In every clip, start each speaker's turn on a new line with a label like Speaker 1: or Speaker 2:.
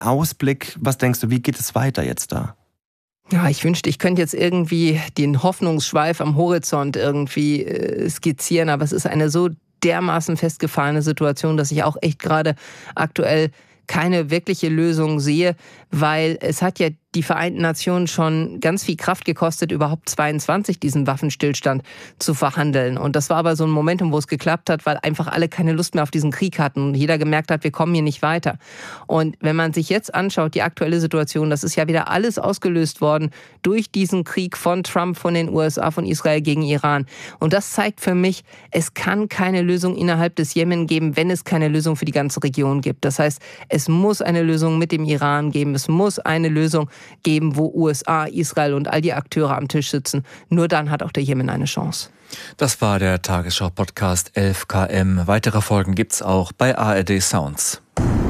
Speaker 1: Ausblick? Was denkst du, wie geht es weiter jetzt da?
Speaker 2: Ja, ich wünschte, ich könnte jetzt irgendwie den Hoffnungsschweif am Horizont irgendwie skizzieren, aber es ist eine so dermaßen festgefahrene Situation, dass ich auch echt gerade aktuell keine wirkliche Lösung sehe, weil es hat ja die Vereinten Nationen schon ganz viel Kraft gekostet, überhaupt 22 diesen Waffenstillstand zu verhandeln. Und das war aber so ein Momentum, wo es geklappt hat, weil einfach alle keine Lust mehr auf diesen Krieg hatten und jeder gemerkt hat, wir kommen hier nicht weiter. Und wenn man sich jetzt anschaut, die aktuelle Situation, das ist ja wieder alles ausgelöst worden durch diesen Krieg von Trump, von den USA, von Israel gegen Iran. Und das zeigt für mich, es kann keine Lösung innerhalb des Jemen geben, wenn es keine Lösung für die ganze Region gibt. Das heißt, es muss eine Lösung mit dem Iran geben, es muss eine Lösung geben, wo USA, Israel und all die Akteure am Tisch sitzen. Nur dann hat auch der Jemen eine Chance.
Speaker 3: Das war der Tagesschau-Podcast 11KM. Weitere Folgen gibt's auch bei ARD Sounds.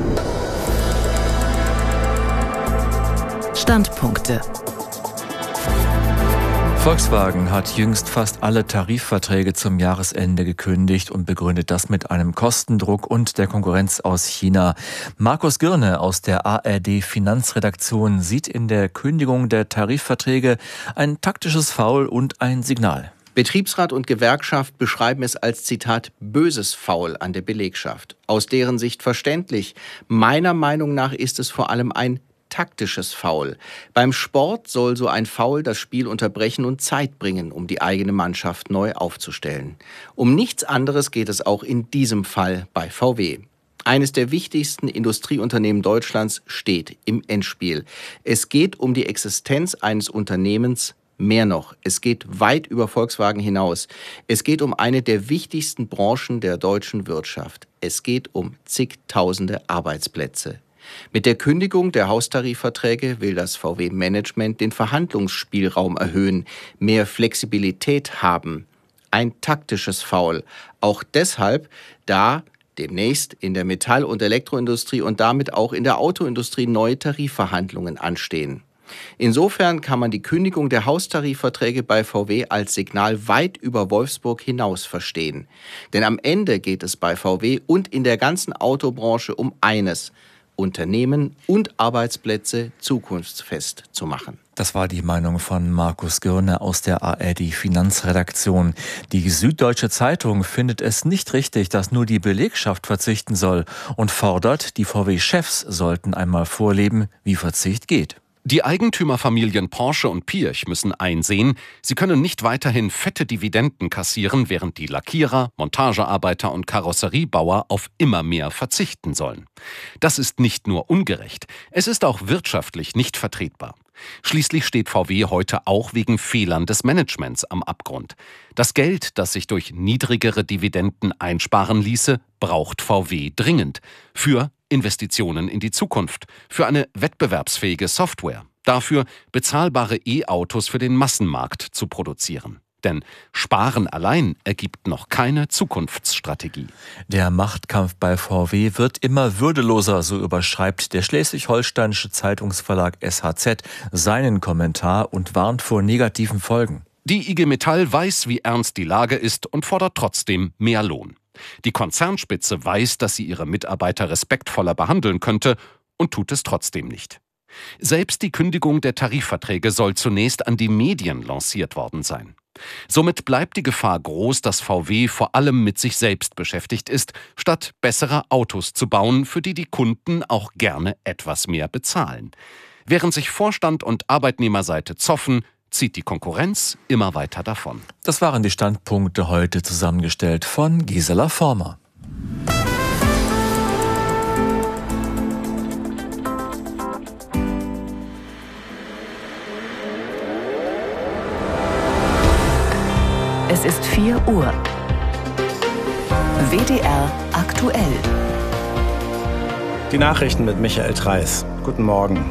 Speaker 4: Standpunkte.
Speaker 3: Volkswagen hat jüngst fast alle Tarifverträge zum Jahresende gekündigt und begründet das mit einem Kostendruck und der Konkurrenz aus China. Markus Girne aus der ARD Finanzredaktion sieht in der Kündigung der Tarifverträge ein taktisches Foul und ein Signal.
Speaker 5: Betriebsrat und Gewerkschaft beschreiben es als, Zitat, böses Foul an der Belegschaft. Aus deren Sicht verständlich. Meiner Meinung nach ist es vor allem ein taktisches Foul. Beim Sport soll so ein Foul das Spiel unterbrechen und Zeit bringen, um die eigene Mannschaft neu aufzustellen. Um nichts anderes geht es auch in diesem Fall bei VW. Eines der wichtigsten Industrieunternehmen Deutschlands steht im Endspiel. Es geht um die Existenz eines Unternehmens. Mehr noch, es geht weit über Volkswagen hinaus. Es geht um eine der wichtigsten Branchen der deutschen Wirtschaft. Es geht um zigtausende Arbeitsplätze. Mit der Kündigung der Haustarifverträge will das VW-Management den Verhandlungsspielraum erhöhen, mehr Flexibilität haben. Ein taktisches Foul. Auch deshalb, da demnächst in der Metall- und Elektroindustrie und damit auch in der Autoindustrie neue Tarifverhandlungen anstehen. Insofern kann man die Kündigung der Haustarifverträge bei VW als Signal weit über Wolfsburg hinaus verstehen. Denn am Ende geht es bei VW und in der ganzen Autobranche um eines: Unternehmen und Arbeitsplätze zukunftsfest zu machen.
Speaker 3: Das war die Meinung von Markus Girne aus der ARD Finanzredaktion. Die Süddeutsche Zeitung findet es nicht richtig, dass nur die Belegschaft verzichten soll und fordert, die VW-Chefs sollten einmal vorleben, wie Verzicht geht.
Speaker 6: Die Eigentümerfamilien Porsche und Pirch müssen einsehen, sie können nicht weiterhin fette Dividenden kassieren, während die Lackierer, Montagearbeiter und Karosseriebauer auf immer mehr verzichten sollen. Das ist nicht nur ungerecht, es ist auch wirtschaftlich nicht vertretbar. Schließlich steht VW heute auch wegen Fehlern des Managements am Abgrund. Das Geld, das sich durch niedrigere Dividenden einsparen ließe, braucht VW dringend. Für Investitionen in die Zukunft, für eine wettbewerbsfähige Software, dafür bezahlbare E-Autos für den Massenmarkt zu produzieren. Denn Sparen allein ergibt noch keine Zukunftsstrategie.
Speaker 3: Der Machtkampf bei VW wird immer würdeloser, so überschreibt der schleswig-holsteinische Zeitungsverlag SHZ seinen Kommentar und warnt vor negativen Folgen.
Speaker 6: Die IG Metall weiß, wie ernst die Lage ist und fordert trotzdem mehr Lohn. Die Konzernspitze weiß, dass sie ihre Mitarbeiter respektvoller behandeln könnte und tut es trotzdem nicht. Selbst die Kündigung der Tarifverträge soll zunächst an die Medien lanciert worden sein. Somit bleibt die Gefahr groß, dass VW vor allem mit sich selbst beschäftigt ist, statt bessere Autos zu bauen, für die die Kunden auch gerne etwas mehr bezahlen. Während sich Vorstand und Arbeitnehmerseite zoffen, zieht die Konkurrenz immer weiter davon.
Speaker 3: Das waren die Standpunkte heute zusammengestellt von Gisela Former.
Speaker 4: Es ist 4 Uhr. WDR aktuell.
Speaker 7: Die Nachrichten mit Michael Treis. Guten Morgen.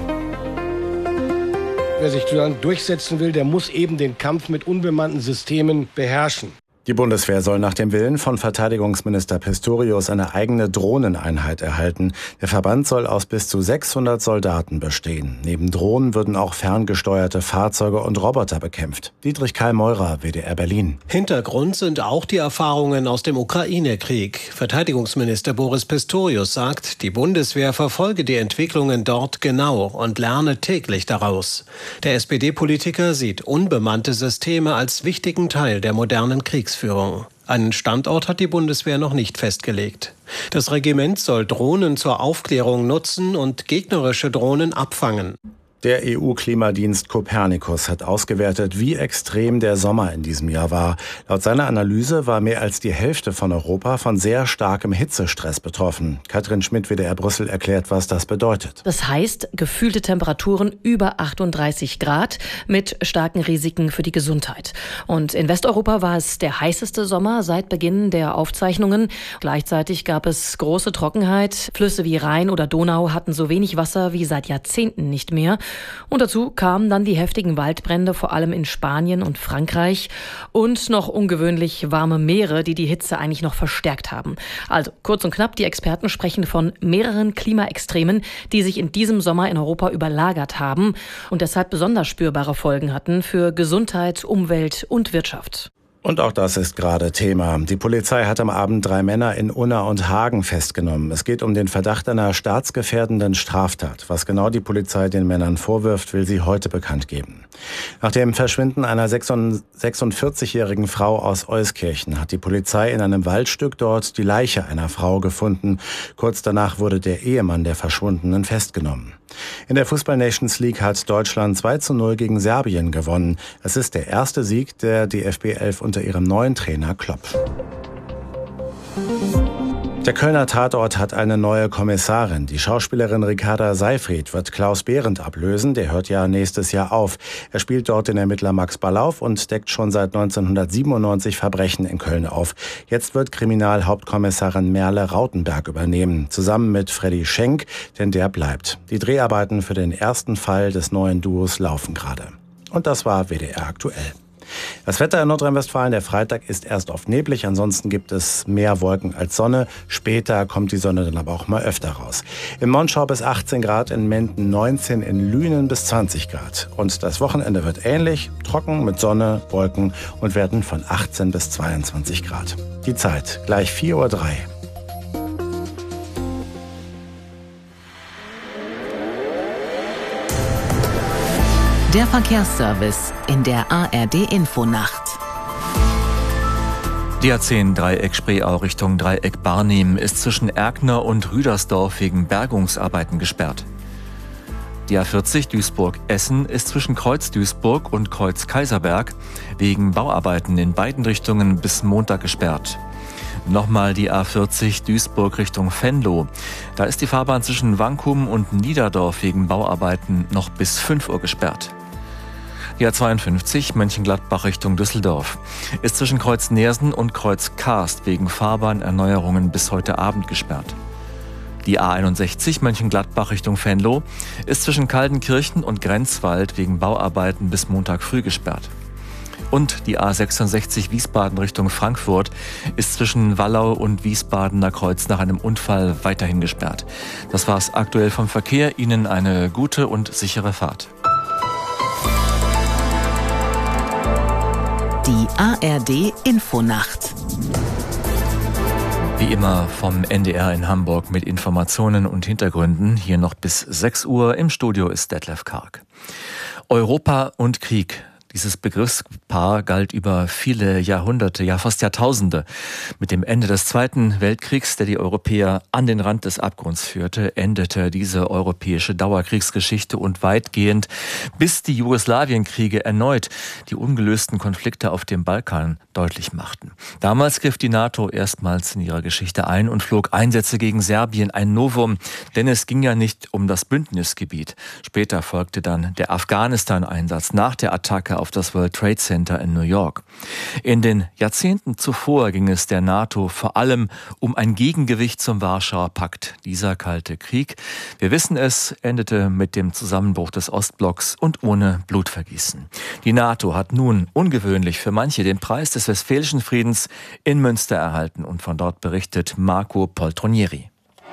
Speaker 8: Wer sich dann durchsetzen will, der muss eben den Kampf mit unbemannten Systemen beherrschen.
Speaker 7: Die Bundeswehr soll nach dem Willen von Verteidigungsminister Pistorius eine eigene Drohneneinheit erhalten. Der Verband soll aus bis zu 600 Soldaten bestehen. Neben Drohnen würden auch ferngesteuerte Fahrzeuge und Roboter bekämpft. Dietrich Karl Meurer, WDR Berlin.
Speaker 8: Hintergrund sind auch die Erfahrungen aus dem Ukraine-Krieg. Verteidigungsminister Boris Pistorius sagt, die Bundeswehr verfolge die Entwicklungen dort genau und lerne täglich daraus. Der SPD-Politiker sieht unbemannte Systeme als wichtigen Teil der modernen Kriegsführung. Einen Standort hat die Bundeswehr noch nicht festgelegt. Das Regiment soll Drohnen zur Aufklärung nutzen und gegnerische Drohnen abfangen.
Speaker 7: Der EU-Klimadienst Copernicus hat ausgewertet, wie extrem der Sommer in diesem Jahr war. Laut seiner Analyse war mehr als die Hälfte von Europa von sehr starkem Hitzestress betroffen. Katrin Schmidt, WDR Brüssel, erklärt, was das bedeutet.
Speaker 9: Das heißt, gefühlte Temperaturen über 38 Grad mit starken Risiken für die Gesundheit. Und in Westeuropa war es der heißeste Sommer seit Beginn der Aufzeichnungen. Gleichzeitig gab es große Trockenheit. Flüsse wie Rhein oder Donau hatten so wenig Wasser wie seit Jahrzehnten nicht mehr. Und dazu kamen dann die heftigen Waldbrände, vor allem in Spanien und Frankreich, und noch ungewöhnlich warme Meere, die die Hitze eigentlich noch verstärkt haben. Also kurz und knapp, die Experten sprechen von mehreren Klimaextremen, die sich in diesem Sommer in Europa überlagert haben und deshalb besonders spürbare Folgen hatten für Gesundheit, Umwelt und Wirtschaft.
Speaker 7: Und auch das ist gerade Thema. Die Polizei hat am Abend 3 Männer in Unna und Hagen festgenommen. Es geht um den Verdacht einer staatsgefährdenden Straftat. Was genau die Polizei den Männern vorwirft, will sie heute bekannt geben. Nach dem Verschwinden einer 46-jährigen Frau aus Euskirchen hat die Polizei in einem Waldstück dort die Leiche einer Frau gefunden. Kurz danach wurde der Ehemann der Verschwundenen festgenommen. In der Fußball-Nations League hat Deutschland 2:0 gegen Serbien gewonnen. Es ist der erste Sieg der DFB 11 unter ihrem neuen Trainer Klopp. Der Kölner Tatort hat eine neue Kommissarin. Die Schauspielerin Ricarda Seyfried wird Klaus Behrendt ablösen. Der hört ja nächstes Jahr auf. Er spielt dort den Ermittler Max Ballauf und deckt schon seit 1997 Verbrechen in Köln auf. Jetzt wird Kriminalhauptkommissarin Merle Rautenberg übernehmen, zusammen mit Freddy Schenk, denn der bleibt. Die Dreharbeiten für den ersten Fall des neuen Duos laufen gerade. Und das war WDR aktuell. Das Wetter in Nordrhein-Westfalen, der Freitag ist erst oft neblig, ansonsten gibt es mehr Wolken als Sonne. Später kommt die Sonne dann aber auch mal öfter raus. Im Monschau bis 18 Grad, in Menden 19, in Lünen bis 20 Grad. Und das Wochenende wird ähnlich, trocken mit Sonne, Wolken und werden von 18 bis 22 Grad. Die Zeit, gleich 4:03 Uhr.
Speaker 4: Der Verkehrsservice in der ARD-Infonacht.
Speaker 3: Die A10 Dreieck Spreeau Richtung Dreieck Barnim ist zwischen Erkner und Rüdersdorf wegen Bergungsarbeiten gesperrt. Die A40 Duisburg-Essen ist zwischen Kreuz Duisburg und Kreuz Kaiserberg wegen Bauarbeiten in beiden Richtungen bis Montag gesperrt. Nochmal die A40 Duisburg Richtung Venlo. Da ist die Fahrbahn zwischen Wankum und Niederdorf wegen Bauarbeiten noch bis 5 Uhr gesperrt. Die A52 Mönchengladbach Richtung Düsseldorf ist zwischen Kreuz Neersen und Kreuz Karst wegen Fahrbahnerneuerungen bis heute Abend gesperrt. Die A61 Mönchengladbach Richtung Venlo ist zwischen Kaldenkirchen und Grenzwald wegen Bauarbeiten bis Montag früh gesperrt. Und die A66 Wiesbaden Richtung Frankfurt ist zwischen Wallau und Wiesbadener Kreuz nach einem Unfall weiterhin gesperrt. Das war's aktuell vom Verkehr. Ihnen eine gute und sichere Fahrt.
Speaker 4: Die ARD-Infonacht.
Speaker 3: Wie immer vom NDR in Hamburg mit Informationen und Hintergründen. Hier noch bis 6 Uhr. Im Studio ist Detlef Karg. Europa und Krieg. Dieses Begriffspaar galt über viele Jahrhunderte, ja fast Jahrtausende. Mit dem Ende des Zweiten Weltkriegs, der die Europäer an den Rand des Abgrunds führte, endete diese europäische Dauerkriegsgeschichte und weitgehend, bis die Jugoslawienkriege erneut die ungelösten Konflikte auf dem Balkan deutlich machten. Damals griff die NATO erstmals in ihrer Geschichte ein und flog Einsätze gegen Serbien, ein Novum, denn es ging ja nicht um das Bündnisgebiet. Später folgte dann der Afghanistan-Einsatz nach der Attacke auf das World Trade Center in New York. In den Jahrzehnten zuvor ging es der NATO vor allem um ein Gegengewicht zum Warschauer Pakt. Dieser Kalte Krieg, wir wissen es, endete mit dem Zusammenbruch des Ostblocks und ohne Blutvergießen. Die NATO hat nun ungewöhnlich für manche den Preis des Westfälischen Friedens in Münster erhalten und von dort berichtet Marco Poltronieri.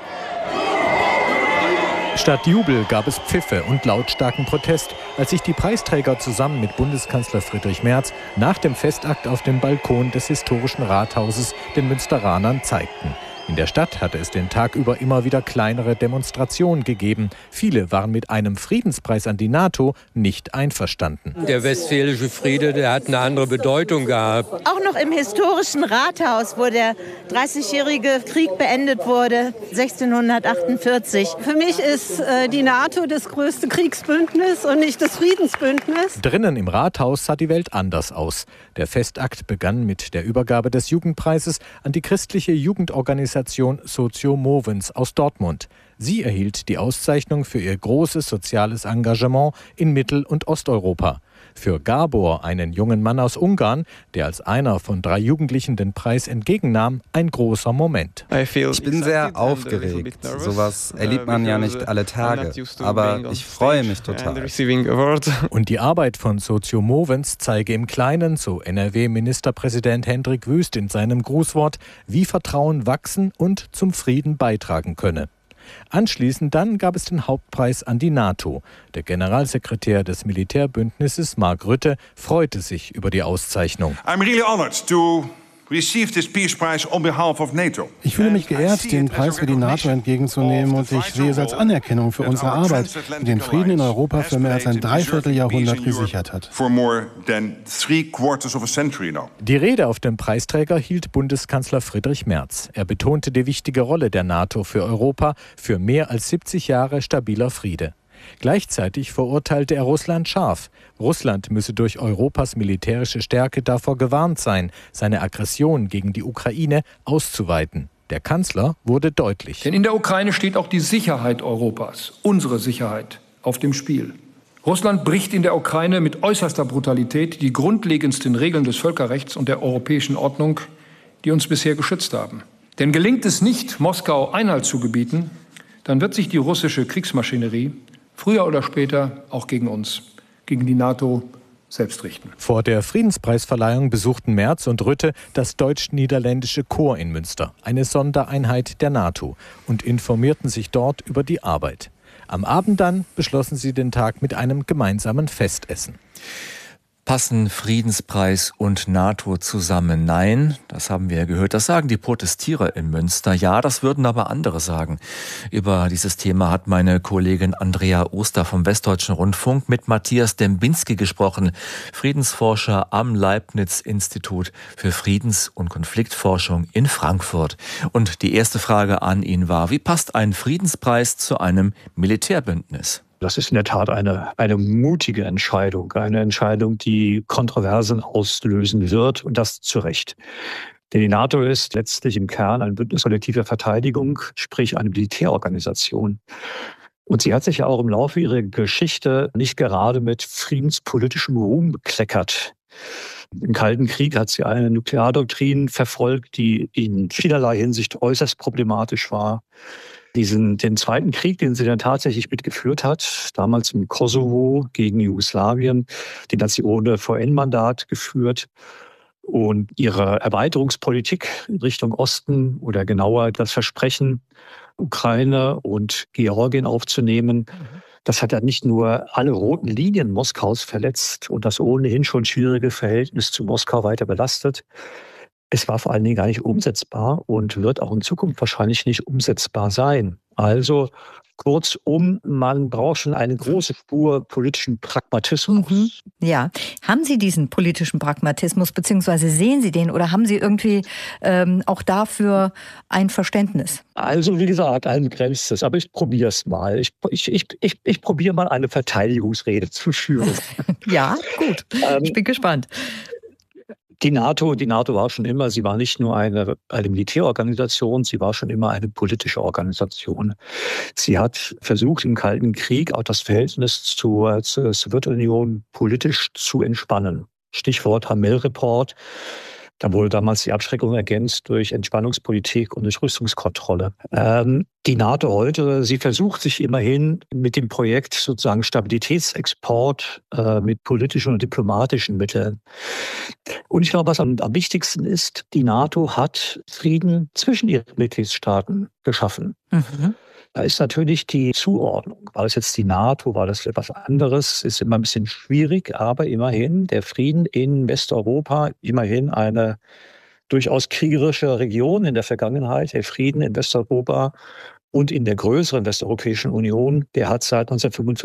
Speaker 10: Statt Jubel gab es Pfiffe und lautstarken Protest, als sich die Preisträger zusammen mit Bundeskanzler Friedrich Merz nach dem Festakt auf dem Balkon des historischen Rathauses den Münsteranern zeigten. In der Stadt hatte es den Tag über immer wieder kleinere Demonstrationen gegeben. Viele waren mit einem Friedenspreis an die NATO nicht einverstanden.
Speaker 11: Der Westfälische Friede, der hat eine andere Bedeutung gehabt.
Speaker 12: Auch noch im historischen Rathaus, wo der 30-jährige Krieg beendet wurde, 1648. Für mich ist die NATO das größte Kriegsbündnis und nicht das Friedensbündnis.
Speaker 10: Drinnen im Rathaus sah die Welt anders aus. Der Festakt begann mit der Übergabe des Jugendpreises an die christliche Jugendorganisation Socio Movens aus Dortmund. Sie erhielt die Auszeichnung für ihr großes soziales Engagement in Mittel- und Osteuropa. Für Gabor, einen jungen Mann aus Ungarn, der als einer von 3 Jugendlichen den Preis entgegennahm, ein großer Moment.
Speaker 13: Ich bin sehr aufgeregt. Sowas erlebt man ja nicht alle Tage. Aber ich freue mich total.
Speaker 10: Und die Arbeit von Socio Movens zeige im Kleinen, so NRW-Ministerpräsident Hendrik Wüst in seinem Grußwort, wie Vertrauen wachsen und zum Frieden beitragen könne. Anschließend dann gab es den Hauptpreis an die NATO. Der Generalsekretär des Militärbündnisses, Mark Rutte, freute sich über die Auszeichnung.
Speaker 14: I'm really honored to receive this peace prize on behalf of NATO.
Speaker 15: Ich fühle mich geehrt, den Preis für die NATO entgegenzunehmen, und ich sehe es als Anerkennung für unsere Arbeit, die den Frieden in Europa für mehr als ein Dreivierteljahrhundert gesichert hat.
Speaker 10: Die Rede auf dem Preisträger hielt Bundeskanzler Friedrich Merz. Er betonte die wichtige Rolle der NATO für Europa, für mehr als 70 Jahre stabiler Friede. Gleichzeitig verurteilte er Russland scharf. Russland müsse durch Europas militärische Stärke davor gewarnt sein, seine Aggression gegen die Ukraine auszuweiten. Der Kanzler wurde deutlich.
Speaker 16: Denn in der Ukraine steht auch die Sicherheit Europas, unsere Sicherheit, auf dem Spiel. Russland bricht in der Ukraine mit äußerster Brutalität die grundlegendsten Regeln des Völkerrechts und der europäischen Ordnung, die uns bisher geschützt haben. Denn gelingt es nicht, Moskau Einhalt zu gebieten, dann wird sich die russische Kriegsmaschinerie früher oder später auch gegen uns, gegen die NATO selbst richten.
Speaker 10: Vor der Friedenspreisverleihung besuchten Merz und Rutte das deutsch-niederländische Korps in Münster, eine Sondereinheit der NATO, und informierten sich dort über die Arbeit. Am Abend dann beschlossen sie den Tag mit einem gemeinsamen Festessen.
Speaker 3: Passen Friedenspreis und NATO zusammen? Nein, das haben wir ja gehört. Das sagen die Protestierer in Münster. Ja, das würden aber andere sagen. Über dieses Thema hat meine Kollegin Andrea Oster vom Westdeutschen Rundfunk mit Matthias Dembinski gesprochen, Friedensforscher am Leibniz-Institut für Friedens- und Konfliktforschung in Frankfurt. Und die erste Frage an ihn war: Wie passt ein Friedenspreis zu einem Militärbündnis?
Speaker 17: Das ist in der Tat eine mutige Entscheidung, eine Entscheidung, die Kontroversen auslösen wird, und das zu Recht. Denn die NATO ist letztlich im Kern ein Bündnis kollektiver Verteidigung, sprich eine Militärorganisation. Und sie hat sich ja auch im Laufe ihrer Geschichte nicht gerade mit friedenspolitischem Ruhm bekleckert. Im Kalten Krieg hat sie eine Nukleardoktrin verfolgt, die in vielerlei Hinsicht äußerst problematisch war. Den Zweiten Krieg, den sie dann tatsächlich mitgeführt hat, damals im Kosovo gegen Jugoslawien, den hat sie ohne VN-Mandat geführt. Und ihre Erweiterungspolitik in Richtung Osten, oder genauer das Versprechen, Ukraine und Georgien aufzunehmen, das hat ja nicht nur alle roten Linien Moskaus verletzt und das ohnehin schon schwierige Verhältnis zu Moskau weiter belastet. Es war vor allen Dingen gar nicht umsetzbar und wird auch in Zukunft wahrscheinlich nicht umsetzbar sein. Also kurzum, man braucht schon eine große Spur politischen Pragmatismus.
Speaker 18: Ja, haben Sie diesen politischen Pragmatismus, beziehungsweise sehen Sie den, oder haben Sie irgendwie auch dafür ein Verständnis?
Speaker 17: Also wie gesagt, ein begrenztes, aber ich probiere es mal. Ich probiere mal eine Verteidigungsrede zu führen.
Speaker 18: Ja, gut. Ich bin gespannt.
Speaker 17: Die NATO war schon immer, sie war nicht nur eine Militärorganisation, sie war schon immer eine politische Organisation. Sie hat versucht, im Kalten Krieg auch das Verhältnis zur Sowjetunion politisch zu entspannen. Stichwort Hamel-Report. Da wurde damals die Abschreckung ergänzt durch Entspannungspolitik und durch Rüstungskontrolle. Die NATO heute, sie versucht sich immerhin mit dem Projekt sozusagen Stabilitätsexport mit politischen und diplomatischen Mitteln. Und ich glaube, was am wichtigsten ist, die NATO hat Frieden zwischen ihren Mitgliedstaaten geschaffen. Mhm. Da ist natürlich die Zuordnung. War das jetzt die NATO, war das etwas anderes? Ist immer ein bisschen schwierig, aber immerhin der Frieden in Westeuropa, immerhin eine durchaus kriegerische Region in der Vergangenheit, der Frieden in Westeuropa und in der größeren Westeuropäischen Union, der hat seit 1945